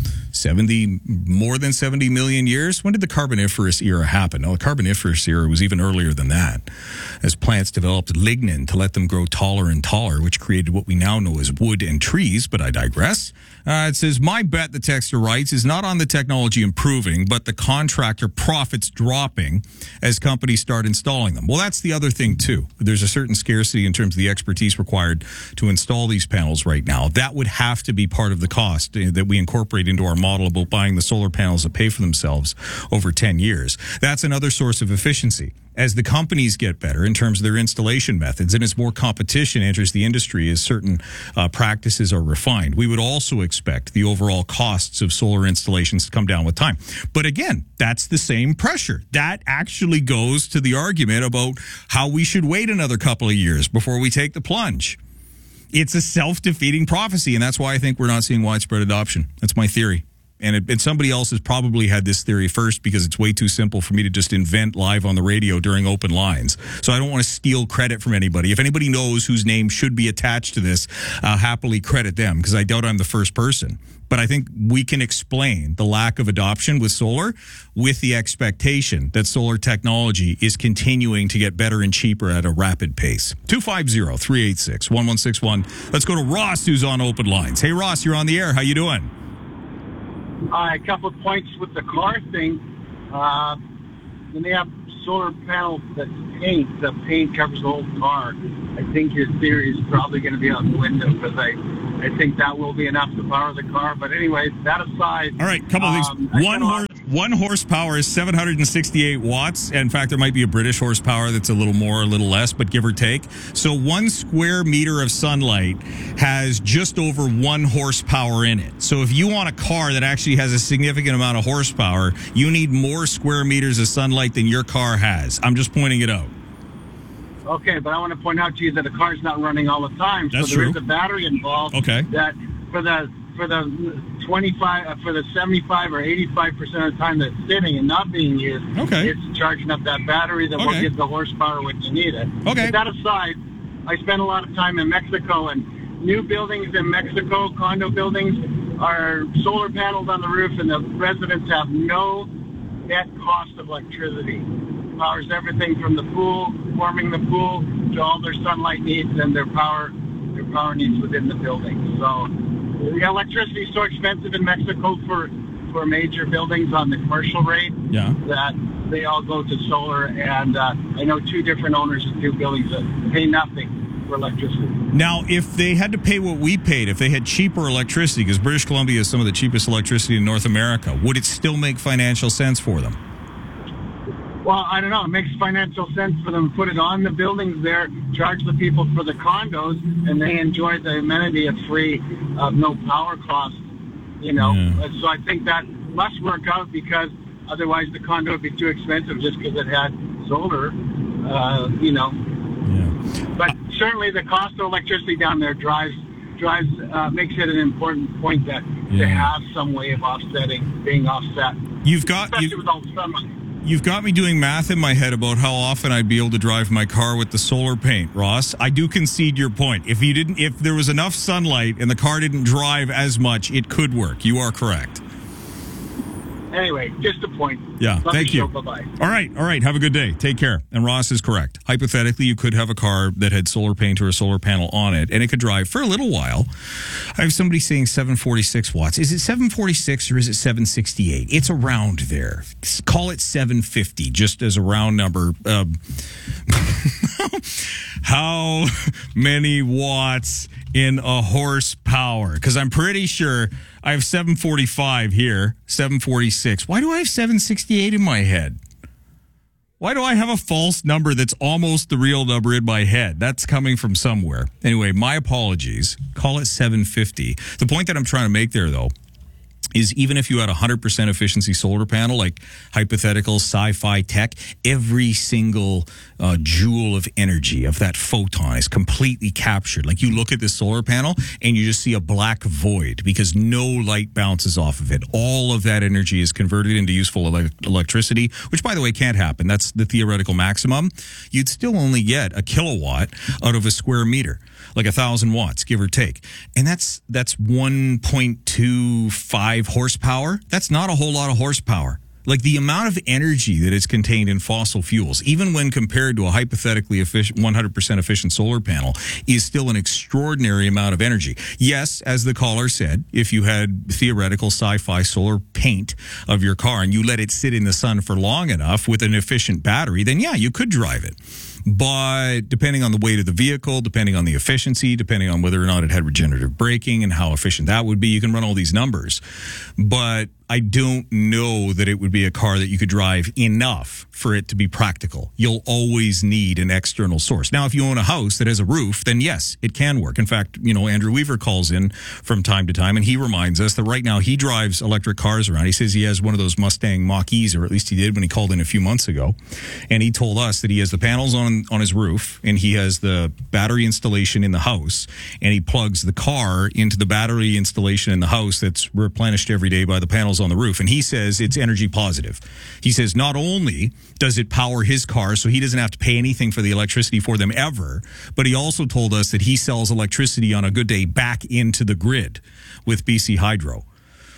More than 70 million years? When did the Carboniferous era happen? No, the Carboniferous era was even earlier than that, as plants developed lignin to let them grow taller and taller, which created what we now know as wood and trees, but I digress. It says, my bet, the texter writes, is not on the technology improving, but the contractor profits dropping as companies start installing them. Well, that's the other thing, too. There's a certain scarcity in terms of the expertise required to install these panels right now. That would have to be part of the cost that we incorporate into our model about buying the solar panels that pay for themselves over 10 years. That's another source of efficiency. As the companies get better in terms of their installation methods and as more competition enters the industry, as certain practices are refined, we would also expect the overall costs of solar installations to come down with time. But again, that's the same pressure. That actually goes to the argument about how we should wait another couple of years before we take the plunge. It's a self-defeating prophecy, and that's why I think we're not seeing widespread adoption. That's my theory. And somebody else has probably had this theory first, because it's way too simple for me to just invent live on the radio during open lines. So I don't want to steal credit from anybody. If anybody knows whose name should be attached to this, I'll happily credit them, because I doubt I'm the first person. But I think we can explain the lack of adoption with solar with the expectation that solar technology is continuing to get better and cheaper at a rapid pace. 250-386-1161. Let's go to Ross, who's on open lines. Hey, Ross, you're on the air. How you doing? A couple of points with the car thing. When they have solar panels that's paint, the paint covers the whole car. I think your theory is probably going to be out the window, because I think that will be enough to power the car. But anyway, that aside. All right, couple of things. One horsepower is 768 watts. In fact, there might be a British horsepower that's a little more, a little less, but give or take. So 1 square meter of sunlight has just over 1 horsepower in it. So if you want a car that actually has a significant amount of horsepower, you need more square meters of sunlight than your car has. I'm just pointing it out. Okay, but I want to point out to you that the car's not running all the time. That's so there true. is a battery involved. Okay. That for the 75, for the 75 or 85% of the time that it's sitting and not being used, okay, it's charging up that battery that will give the horsepower when you need it. Okay. But that aside, I spent a lot of time in Mexico, and new buildings in Mexico, condo buildings, are solar panels on the roof, and the residents have no net cost of electricity. Powers everything from the pool, warming the pool, to all their sunlight needs and their power needs within the building. So the electricity is so expensive in Mexico for major buildings on the commercial rate that they all go to solar. And I know 2 different owners of 2 buildings that pay nothing for electricity. Now, if they had to pay what we paid, if they had cheaper electricity, because British Columbia is some of the cheapest electricity in North America, would it still make financial sense for them? Well, I don't know. It makes financial sense for them to put it on the buildings there, charge the people for the condos, and they enjoy the amenity of free, no power cost, you know. Yeah. So I think that must work out, because otherwise the condo would be too expensive just because it had solar, you know. Yeah. But certainly the cost of electricity down there drives makes it an important point that to have some way of being offset. Especially with all the sunlight. You've got me doing math in my head about how often I'd be able to drive my car with the solar paint, Ross. I do concede your point. If there was enough sunlight and the car didn't drive as much, it could work. You are correct. Anyway, just a point. Yeah, thank you. Bye-bye. All right. Have a good day. Take care. And Ross is correct. Hypothetically, you could have a car that had solar paint or a solar panel on it, and it could drive for a little while. I have somebody saying 746 watts. Is it 746 or is it 768? It's around there. Call it 750, just as a round number. How many watts in a horsepower? Because I'm pretty sure I have 745 here, 746. Why do I have 768 in my head? Why do I have a false number that's almost the real number in my head? That's coming from somewhere. Anyway, my apologies. Call it 750. The point that I'm trying to make there, though, is even if you had 100% efficiency solar panel, like hypothetical sci-fi tech, every single joule of energy of that photon is completely captured. Like, you look at this solar panel and you just see a black void because no light bounces off of it. All of that energy is converted into useful electricity, which, by the way, can't happen. That's the theoretical maximum. You'd still only get a kilowatt out of a square meter, like 1,000 watts, give or take. And that's 1.25 horsepower. That's not a whole lot of horsepower. Like, the amount of energy that is contained in fossil fuels, even when compared to a hypothetically efficient, 100% efficient solar panel, is still an extraordinary amount of energy. Yes, as the caller said, if you had theoretical sci-fi solar paint of your car and you let it sit in the sun for long enough with an efficient battery, then yeah, you could drive it. But depending on the weight of the vehicle, depending on the efficiency, depending on whether or not it had regenerative braking and how efficient that would be, you can run all these numbers. But I don't know that it would be a car that you could drive enough for it to be practical. You'll always need an external source. Now, if you own a house that has a roof, then yes, it can work. In fact, Andrew Weaver calls in from time to time, and he reminds us that right now he drives electric cars around. He says he has one of those Mustang Mach-E's, or at least he did when he called in a few months ago. And he told us that he has the panels on his roof, and he has the battery installation in the house, and he plugs the car into the battery installation in the house that's replenished every day by the panels on the roof. And he says it's energy positive. He says not only does it power his car so he doesn't have to pay anything for the electricity for them ever, but he also told us that he sells electricity on a good day back into the grid with BC Hydro.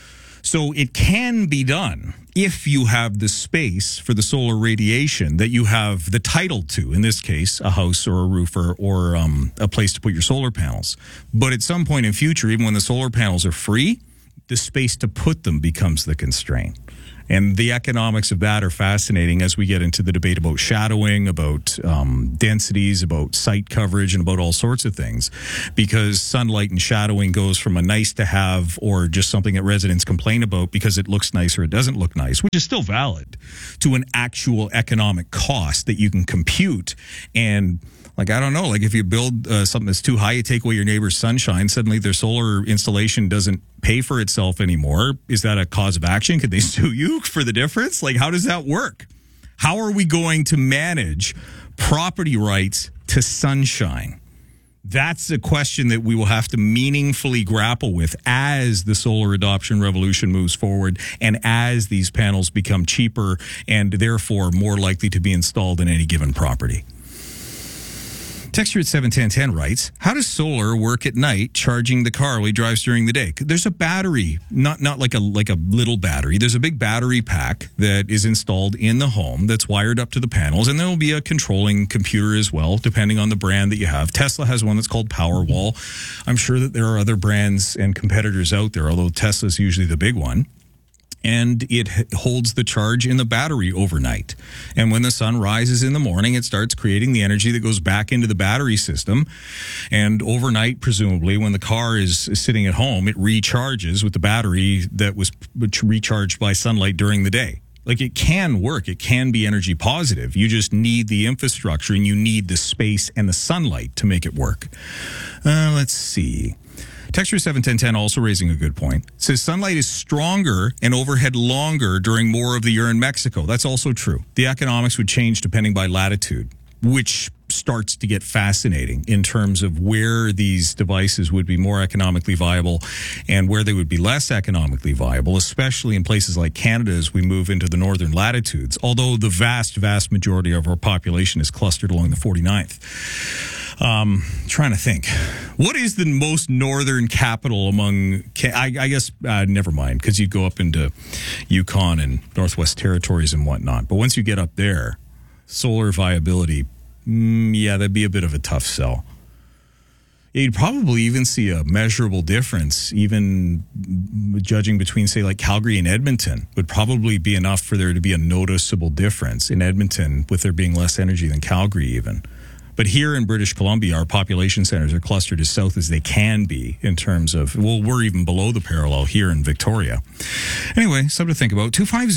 So it can be done if you have the space for the solar radiation that you have the title to, in this case, a house or a roof or a place to put your solar panels. But at some point in future, even when the solar panels are free, the space to put them becomes the constraint. And the economics of that are fascinating as we get into the debate about shadowing, about densities, about site coverage, and about all sorts of things. Because sunlight and shadowing goes from a nice to have or just something that residents complain about because it looks nice or it doesn't look nice, which is still valid, to an actual economic cost that you can compute. And I don't know, if you build something that's too high, you take away your neighbor's sunshine, suddenly their solar installation doesn't pay for itself anymore. Is that a cause of action? Could they sue you for the difference? How does that work? How are we going to manage property rights to sunshine? That's a question that we will have to meaningfully grapple with as the solar adoption revolution moves forward and as these panels become cheaper and therefore more likely to be installed in any given property. Texture at 71010 writes, how does solar work at night charging the car while he drives during the day? There's a battery, not like a little battery. There's a big battery pack that is installed in the home that's wired up to the panels, and there will be a controlling computer as well, depending on the brand that you have. Tesla has one that's called Powerwall. I'm sure that there are other brands and competitors out there, although Tesla's usually the big one. And it holds the charge in the battery overnight. And when the sun rises in the morning, it starts creating the energy that goes back into the battery system. And overnight, presumably, when the car is sitting at home, it recharges with the battery that was recharged by sunlight during the day. It can work. It can be energy positive. You just need the infrastructure and you need the space and the sunlight to make it work. Let's see. Texture 71010 also raising a good point. It says sunlight is stronger and overhead longer during more of the year in Mexico. That's also true. The economics would change depending by latitude, which starts to get fascinating in terms of where these devices would be more economically viable and where they would be less economically viable, especially in places like Canada as we move into the northern latitudes, although the vast majority of our population is clustered along the 49th. Trying to think. What is the most northern capital among... I guess, never mind, because you go up into Yukon and Northwest Territories and whatnot. But once you get up there, solar viability, that'd be a bit of a tough sell. You'd probably even see a measurable difference, even judging between, say, Calgary and Edmonton, would probably be enough for there to be a noticeable difference in Edmonton, with there being less energy than Calgary even. But here in British Columbia, our population centers are clustered as south as they can be in terms of, we're even below the parallel here in Victoria. Anyway, something to think about.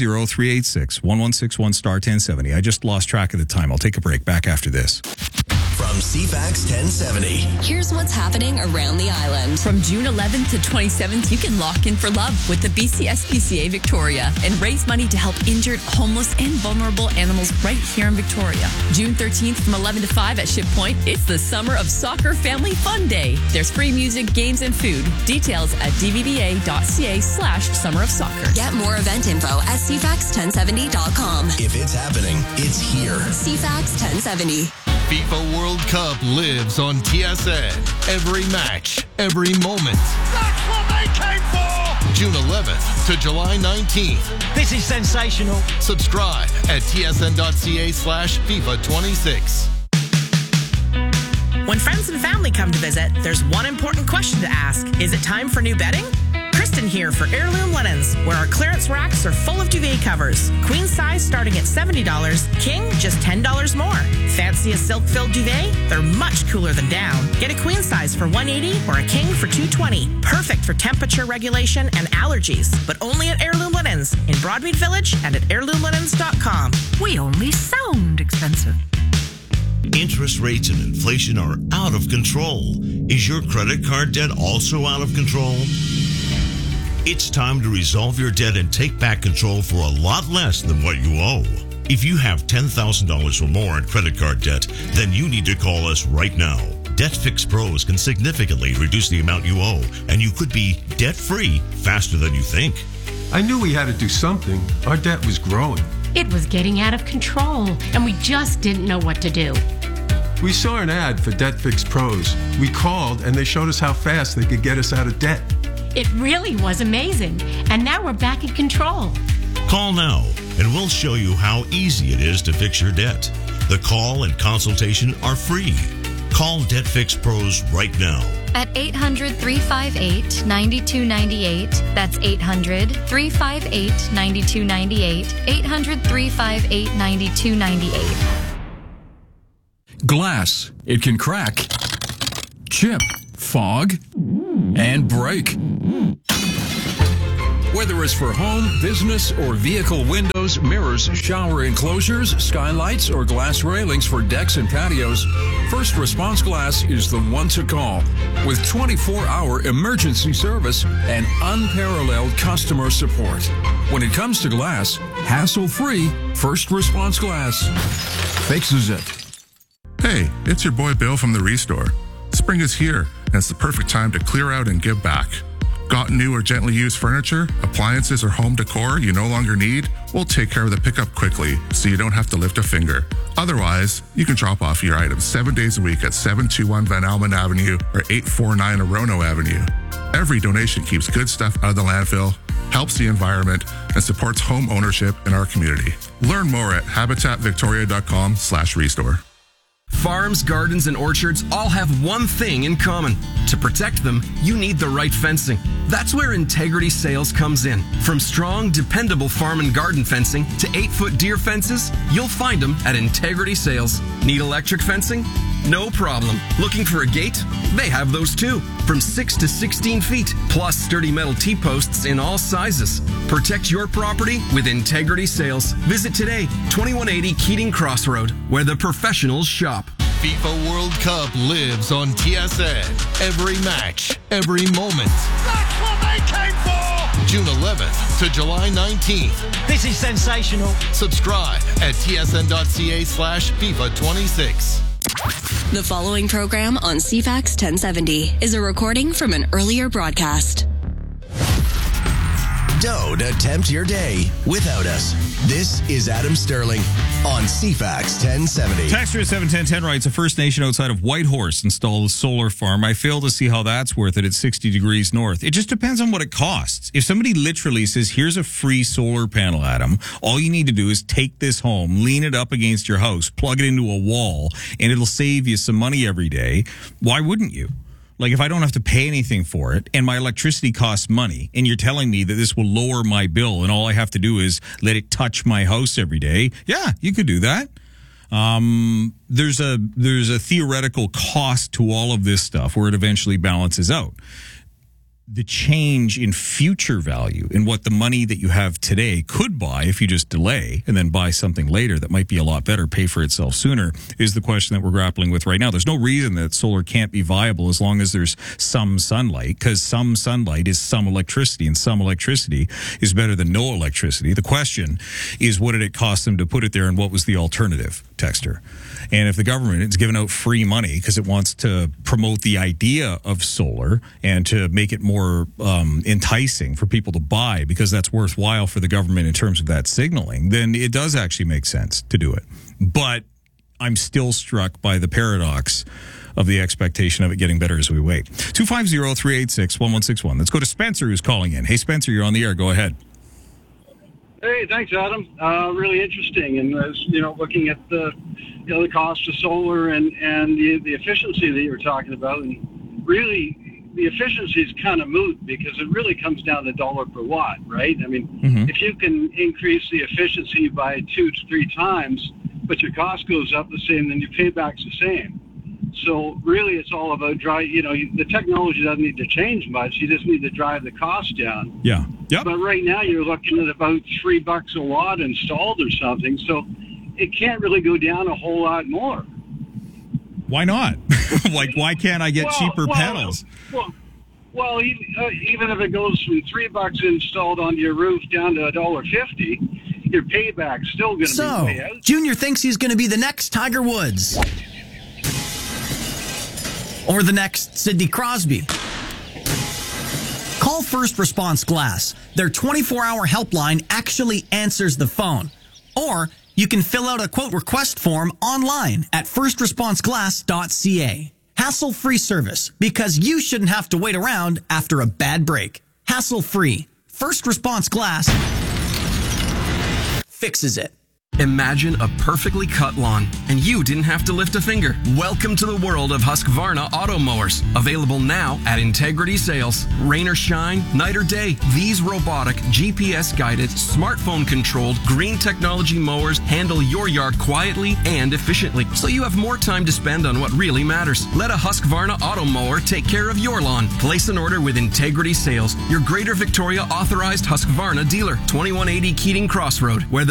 250-386-1161 star 1070. I just lost track of the time. I'll take a break. Back after this. From CFAX 1070. Here's what's happening around the island. From June 11th to 27th, you can lock in for love with the BC SPCA Victoria and raise money to help injured, homeless, and vulnerable animals right here in Victoria. June 13th from 11 to 5 at Ship Point, it's the Summer of Soccer Family Fun Day. There's free music, games, and food. Details at dvba.ca/Summer of Soccer. Get more event info at cfax1070.com. If it's happening, it's here. CFAX 1070. FIFA World Cup lives on TSN. Every match, every moment. That's what they came for! June 11th to July 19th. This is sensational. Subscribe at tsn.ca/FIFA26. When friends and family come to visit, there's one important question to ask. Is it time for new bedding? Kristen here for Heirloom Linens, where our clearance racks are full of duvet covers. Queen size starting at $70, king just $10 more. Fancy a silk-filled duvet? They're much cooler than down. Get a queen size for $180 or a king for $220. Perfect for temperature regulation and allergies, but only at Heirloom Linens in Broadmead Village and at heirloomlinens.com. We only sound expensive. Interest rates and inflation are out of control. Is your credit card debt also out of control? It's time to resolve your debt and take back control for a lot less than what you owe. If you have $10,000 or more in credit card debt, then you need to call us right now. Debt Fix Pros can significantly reduce the amount you owe, and you could be debt-free faster than you think. I knew we had to do something. Our debt was growing. It was getting out of control, and we just didn't know what to do. We saw an ad for Debt Fix Pros. We called, and they showed us how fast they could get us out of debt. It really was amazing, and now we're back in control. Call now, and we'll show you how easy it is to fix your debt. The call and consultation are free. Call Debt Fix Pros right now. At 800-358-9298. That's 800-358-9298. 800-358-9298. Glass. It can crack, chip, fog, and break. Whether it's for home, business, or vehicle windows, mirrors, shower enclosures, skylights, or glass railings for decks and patios, First Response Glass is the one to call. With 24-hour emergency service and unparalleled customer support. When it comes to glass, hassle-free First Response Glass fixes it. Hey, it's your boy Bill from the Restore. Spring is here, and it's the perfect time to clear out and give back. Got new or gently used furniture, appliances, or home decor you no longer need? We'll take care of the pickup quickly so you don't have to lift a finger. Otherwise, you can drop off your items 7 days a week at 721 Van Almen Avenue or 849 Orono Avenue. Every donation keeps good stuff out of the landfill, helps the environment, and supports home ownership in our community. Learn more at habitatvictoria.com/restore. Farms, gardens, and orchards all have one thing in common. To protect them, you need the right fencing. That's where Integrity Sales comes in. From strong, dependable farm and garden fencing to 8-foot deer fences, you'll find them at Integrity Sales. Need electric fencing? No problem. Looking for a gate? They have those too. From 6 to 16 feet, plus sturdy metal T-posts in all sizes. Protect your property with Integrity Sales. Visit today, 2180 Keating Crossroad, where the professionals shop. FIFA World Cup lives on TSN. Every match, every moment. That's what they came for! June 11th to July 19th. This is sensational. Subscribe at tsn.ca/FIFA26. The following program on CFAX 1070 is a recording from an earlier broadcast. Don't attempt your day without us. This is Adam Sterling on CFAX 1070. Texter 71010 writes, a First Nation outside of Whitehorse installed a solar farm. I fail to see how that's worth it at 60 degrees north. It just depends on what it costs. If somebody literally says, here's a free solar panel, Adam, all you need to do is take this home, lean it up against your house, plug it into a wall, and it'll save you some money every day. Why wouldn't you? Like, if I don't have to pay anything for it and my electricity costs money and you're telling me that this will lower my bill and all I have to do is let it touch my house every day, yeah, you could do that. There's a theoretical cost to all of this stuff where it eventually balances out. The change in future value in what the money that you have today could buy if you just delay and then buy something later that might be a lot better, pay for itself sooner, is the question that we're grappling with right now. There's no reason that solar can't be viable as long as there's some sunlight, because some sunlight is some electricity, and some electricity is better than no electricity. The question is, what did it cost them to put it there, and what was the alternative, Texter? And if the government is giving out free money because it wants to promote the idea of solar and to make it more enticing for people to buy because that's worthwhile for the government in terms of that signaling, then it does actually make sense to do it. But I'm still struck by the paradox of the expectation of it getting better as we wait. 250-386-1161. Let's go to Spencer, who's calling in. Hey, Spencer, you're on the air. Go ahead. Hey, thanks, Adam. Really interesting, and looking at the cost of solar and the efficiency that you were talking about, and really the efficiency is kind of moot because it really comes down to dollar per watt, right? I mean, if you can increase the efficiency by 2 to 3 times, but your cost goes up the same, then your payback's the same. So really, it's all about the technology doesn't need to change much. You just need to drive the cost down. Yeah. Yep. But right now, you're looking at about $3 a watt installed or something. So it can't really go down a whole lot more. Why not? Like, why can't I get cheaper panels? Well, even if it goes from $3 installed onto your roof down to $1.50, your payback's still going to be way out. Junior thinks he's going to be the next Tiger Woods. Or the next Sidney Crosby. Call First Response Glass. Their 24-hour helpline actually answers the phone. Or you can fill out a quote request form online at firstresponseglass.ca. Hassle-free service, because you shouldn't have to wait around after a bad break. Hassle-free. First Response Glass fixes it. Imagine a perfectly cut lawn, and you didn't have to lift a finger. Welcome to the world of Husqvarna auto mowers. Available now at Integrity Sales. Rain or shine, night or day, these robotic, GPS-guided, smartphone-controlled, green technology mowers handle your yard quietly and efficiently, so you have more time to spend on what really matters. Let a Husqvarna auto mower take care of your lawn. Place an order with Integrity Sales, your Greater Victoria authorized Husqvarna dealer. 2180 Keating Crossroad, where the